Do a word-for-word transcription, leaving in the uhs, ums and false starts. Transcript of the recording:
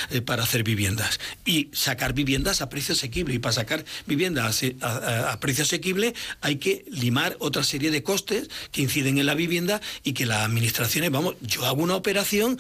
eh, para hacer viviendas. Y sacar viviendas a precio asequible. Y para sacar viviendas a, a, a precio asequible hay que limar otra serie de costes que inciden en la vivienda y que las administraciones, vamos, yo hago una operación